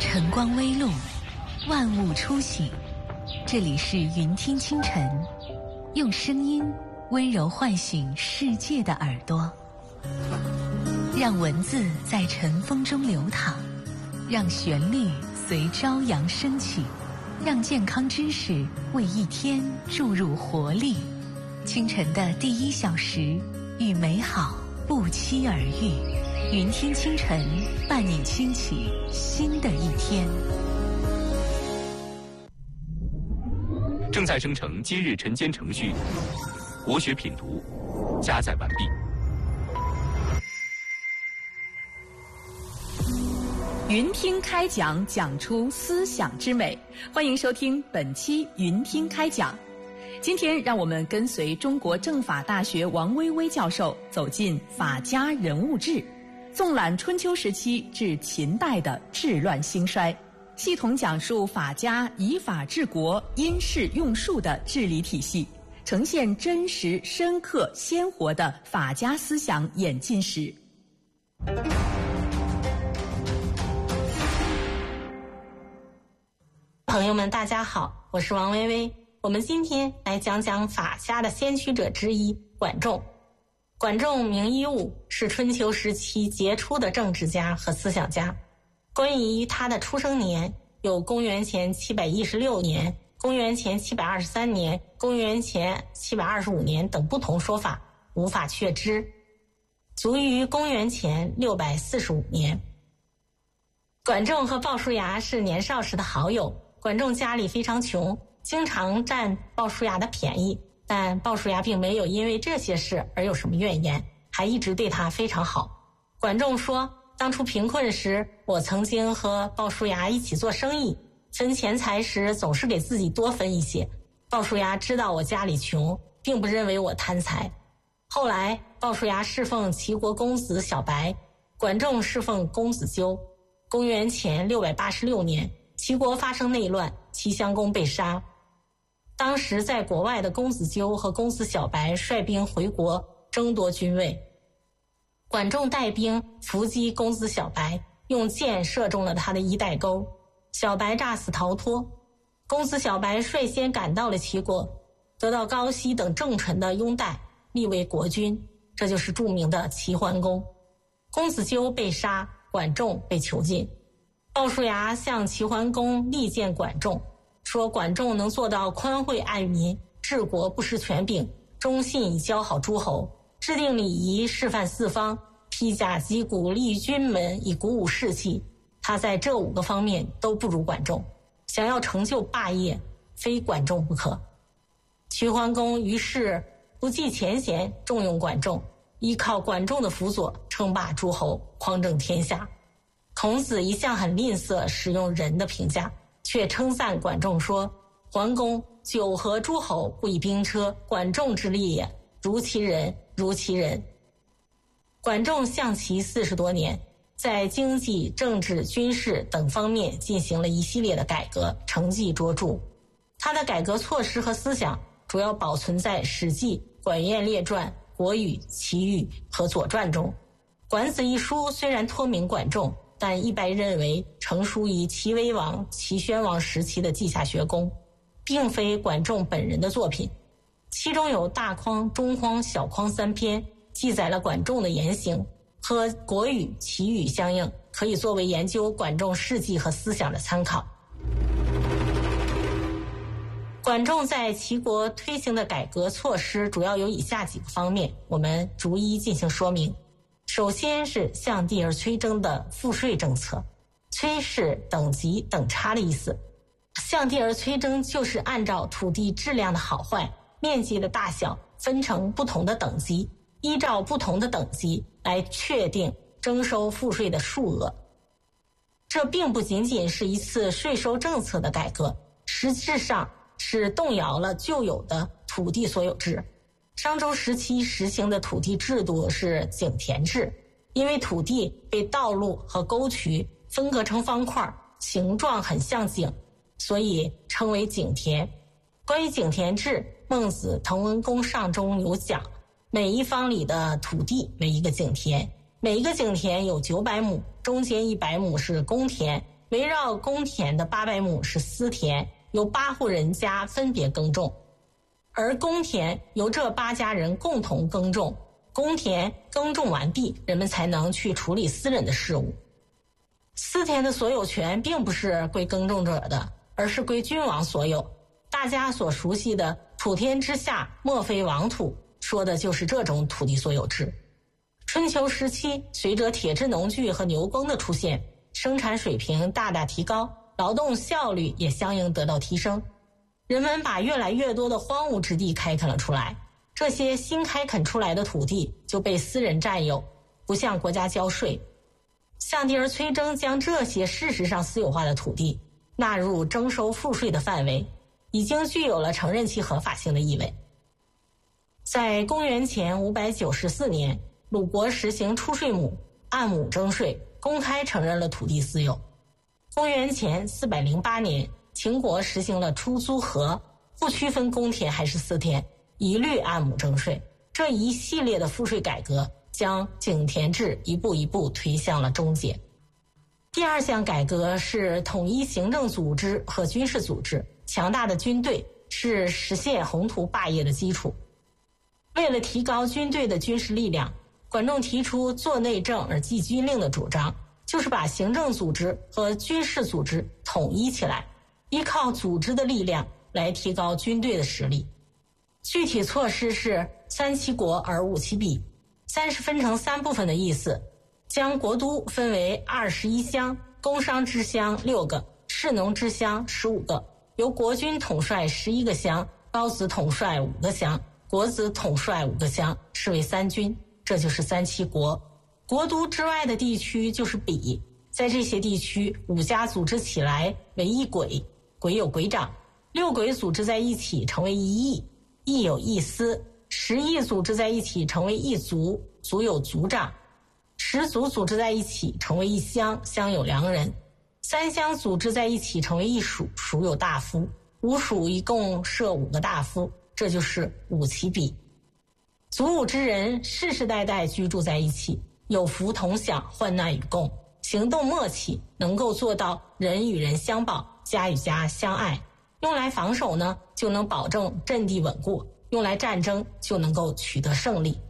晨光微露，万物初醒。这里是云听清晨，用声音温柔唤醒世界的耳朵，让文字在晨风中流淌，让旋律随朝阳升起，让健康知识为一天注入活力。清晨的第1小时，与美好不期而遇。云听清晨，伴你轻启新的一天。 正在生成今日晨间程序，国学品读加载完毕。 云听开讲，讲出思想之美。欢迎收听本期云听开讲。今天让我们跟随中国政法大学王薇薇教授走进法家人物志，纵览春秋时期至秦代的治乱兴衰，系统讲述法家以法治国、因势用术的治理体系，呈现真实、深刻、鲜活的法家思想演进史。 朋友们，大家好，我是王薇薇。我们今天来讲讲法家的先驱者之一管仲。管仲名夷吾，是春秋时期杰出的政治家和思想家。关于他的出生年，有公元前716年、公元前723年、公元前725年等不同说法，无法确知。卒于公元前645年。管仲和鲍叔牙是年少时的好友。管仲家里非常穷，经常占鲍叔牙的便宜，但鲍叔牙并没有因为这些事而有什么怨言，还一直对他非常好。管仲说，当初贫困时，我曾经和鲍叔牙一起做生意，分钱财时总是给自己多分一些。鲍叔牙知道我家里穷，并不认为我贪财。后来鲍叔牙侍奉齐国公子小白，管仲侍奉公子纠。公元前686年，齐国发生内乱，齐襄公被杀。当时在国外的公子纠和公子小白率兵回国争夺君位。管仲带兵伏击公子小白，用箭射中了他的衣带钩，小白诈死逃脱。公子小白率先赶到了齐国，得到高息等重臣的拥戴，立为国君，这就是著名的齐桓公。公子纠被杀，管仲被囚禁。鲍叔牙向齐桓公力荐管仲，说管仲能做到宽惠爱民，治国不失权柄，忠信以交好诸侯，制定礼仪，示范四方，披甲击鼓，立军门，以鼓舞士气。他在这5个方面都不如管仲，想要成就霸业，非管仲不可。齐桓公于是不计前嫌，重用管仲，依靠管仲的辅佐，称霸诸侯，匡正天下。孔子一向很吝啬使用人的评价，却称赞管仲说，桓公九合诸侯，不以兵车，管仲之力也，如其人，如其人。管仲相齐40多年，在经济、政治、军事等方面进行了一系列的改革，成绩卓著。他的改革措施和思想主要保存在《史记》、管晏列传、国语、齐语和左传中。管子一书虽然托名管仲，但一般认为成书于齐威王、齐宣王时期的稷下学宫，并非管仲本人的作品。其中有大匡、中匡、小匡3篇，记载了管仲的言行，和国语、齐语相应，可以作为研究管仲事迹和思想的参考。管仲在齐国推行的改革措施主要有以下几个方面，我们逐一进行说明。首先是向地而催征的赋税政策，催是等级等差的意思。向地而催征就是按照土地质量的好坏、面积的大小分成不同的等级，依照不同的等级来确定征收赋税的数额。这并不仅仅是一次税收政策的改革，实质上是动摇了旧有的土地所有制。商周时期实行的土地制度是井田制，因为土地被道路和沟渠分割成方块，形状很像井，所以称为井田。关于井田制，孟子《滕文公上》中有讲，每一方里的土地为一个井田，每一个井田有900亩，中间100亩是公田， 围绕公田的800亩是私田，由8户人家分别耕种，而公田由这8家人共同耕种。公田耕种完毕，人们才能去处理私人的事务。私田的所有权并不是归耕种者的，而是归君王所有。大家所熟悉的普天之下莫非王土，说的就是这种土地所有制。春秋时期，随着铁制农具和牛耕的出现，生产水平大大提高，劳动效率也相应得到提升。人们把越来越多的荒芜之地开垦了出来，这些新开垦出来的土地就被私人占有，不向国家交税。象狄尔崔征将这些事实上私有化的土地纳入征收赋税的范围，已经具有了承认其合法性的意味。在公元前594年，鲁国实行出税亩，按亩征税，公开承认了土地私有。公元前408年，秦国实行了出租河，不区分公田还是私田，一律按亩征税。这一系列的赋税改革将井田制一步一步推向了终结。第二项改革是统一行政组织和军事组织，强大的军队是实现宏图霸业的基础。为了提高军队的军事力量，管仲提出做内政而记军令的主张，就是把行政组织和军事组织统一起来，依靠组织的力量来提高军队的实力。具体措施是3其国而5其比，3是分成3部分的意思，将国都分为21乡，工商支乡6个，士农支乡15个，由国君统帅11个乡，高子统帅5个乡，国子统帅5个乡，是为3军，这就是3其国。国都之外的地区就是比，在这些地区5家组织起来为1轨，轨有轨长，6轨组织在一起成为1邑，邑有邑司，10邑组织在一起成为1族，族有族长，10族组织在一起成为1乡，乡有良人，3乡组织在一起成为1属，属有大夫，5属一共设5个大夫，这就是5其比。族伍之人世世代代居住在一起，有福同享，患难与共，行动默契，能够做到人与人相保，家与家相爱。用来防守呢，就能保证阵地稳固；用来战争，就能够取得胜利。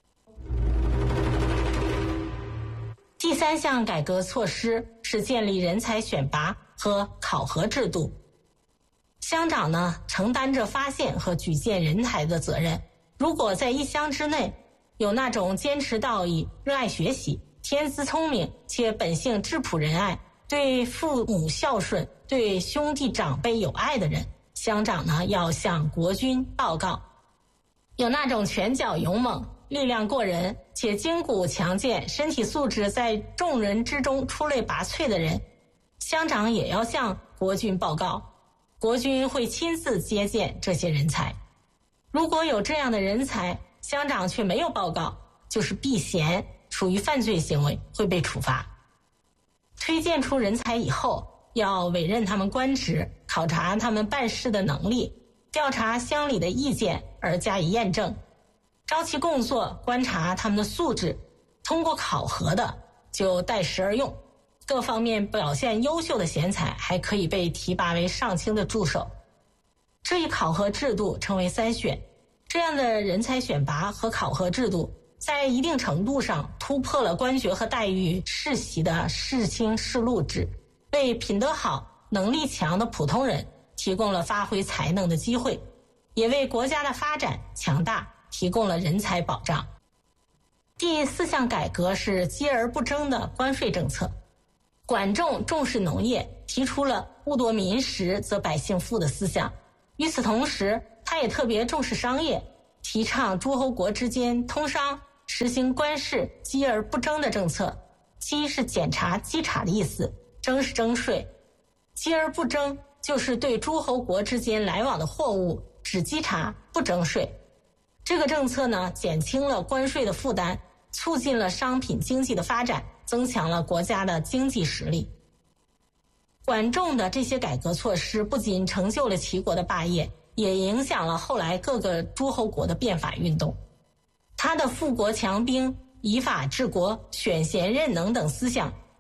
第3项改革措施是建立人才选拔和考核制度。乡长呢，承担着发现和举荐人才的责任。如果在一乡之内有那种坚持道义、热爱学习、天资聪明且本性质朴仁爱、对父母孝顺、对兄弟长辈有爱的人，乡长呢要向国君报告。有那种拳脚勇猛、力量过人且筋骨强健、身体素质在众人之中出类拔萃的人，乡长也要向国君报告。国君会亲自接见这些人才。如果有这样的人才，乡长却没有报告，就是避嫌，属于犯罪行为，会被处罚。推荐出人才以后，要委任他们官职，考察他们办事的能力，调查乡里的意见而加以验证，招其工作，观察他们的素质，通过考核的就待时而用。各方面表现优秀的贤才还可以被提拔为上卿的助手。这一考核制度称为3选。这样的人才选拔和考核制度在一定程度上突破了官爵和待遇世袭的世卿世禄制，为品德好、能力强的普通人提供了发挥才能的机会，也为国家的发展强大提供了人才保障。第4项改革是积而不征的关税政策。管仲重视农业，提出了物夺民食则百姓富的思想。与此同时，他也特别重视商业，提倡诸侯国之间通商，实行官市积而不征的政策。积是检查稽查的意思，征是征税。积而不征就是对诸侯国之间来往的货物只稽查不征税。这个政策呢，减轻了关税的负担，促进了商品经济的发展，增强了国家的经济实力。管仲的这些改革措施不仅成就了齐国的霸业，也影响了后来各个诸侯国的变法运动。他的富国强兵、以法治国、选贤任能等思想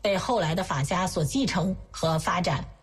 被后来的法家所继承和发展。